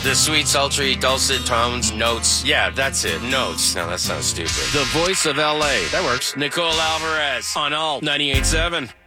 The sweet, sultry, dulcet tones, notes. Yeah, that's it. Notes. Now that sounds stupid. The voice of L.A. That works. Nicole Alvarez on Alt 98.7.